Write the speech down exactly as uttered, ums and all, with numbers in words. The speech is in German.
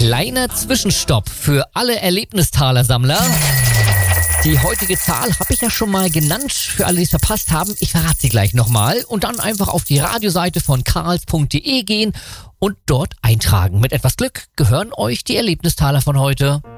Kleiner Zwischenstopp für alle Erlebnistaler-Sammler. Die heutige Zahl habe ich ja schon mal genannt, für alle, die es verpasst haben. Ich verrate sie gleich nochmal und dann einfach auf die Radioseite von karls punkt de gehen und dort eintragen. Mit etwas Glück gehören euch die Erlebnistaler von heute.